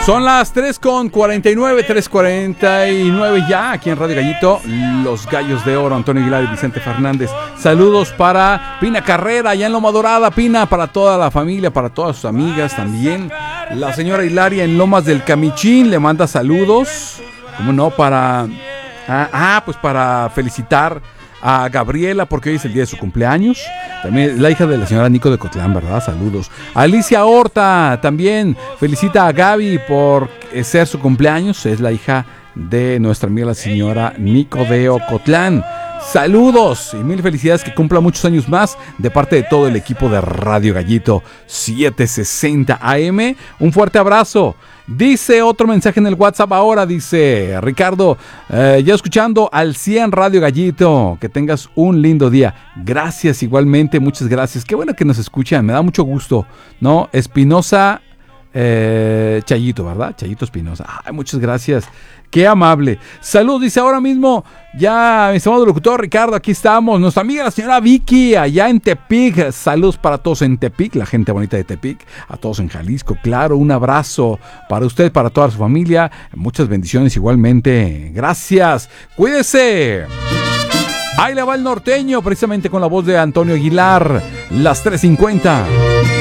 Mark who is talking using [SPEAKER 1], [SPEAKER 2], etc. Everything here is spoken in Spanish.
[SPEAKER 1] Son las 3:49, 3:49 ya, aquí en Radio Gallito, los Gallos de Oro, Antonio Aguilar y Vicente Fernández. Saludos para Pina Carrera, allá en Loma Dorada, Pina, para toda la familia, para todas sus amigas también. La señora Hilaria en Lomas del Camichín le manda saludos, ¿cómo no? Pues para felicitar a Gabriela, porque hoy es el día de su cumpleaños. También es la hija de la señora Nico de Cotlán, ¿verdad? Saludos. Alicia Horta también felicita a Gaby por ser su cumpleaños. Es la hija de nuestra amiga la señora Nico de Ocotlán. Saludos y mil felicidades, que cumpla muchos años más de parte de todo el equipo de Radio Gallito 760 AM. Un fuerte abrazo. Dice otro mensaje en el WhatsApp ahora, dice Ricardo, ya escuchando al 100 Radio Gallito, que tengas un lindo día. Gracias igualmente, muchas gracias. Qué bueno que nos escuchan, me da mucho gusto, ¿no? Espinosa Chayito, ¿verdad? Chayito Espinosa. Ay, muchas gracias. Qué amable. Salud, dice ahora mismo, ya, mi estimado locutor Ricardo, aquí estamos. Nuestra amiga la señora Vicky, allá en Tepic. Saludos para todos en Tepic, la gente bonita de Tepic. A todos en Jalisco, claro. Un abrazo para usted, para toda su familia. Muchas bendiciones igualmente. Gracias. Cuídese. Ahí le va el norteño, precisamente con la voz de Antonio Aguilar. Las 3:50.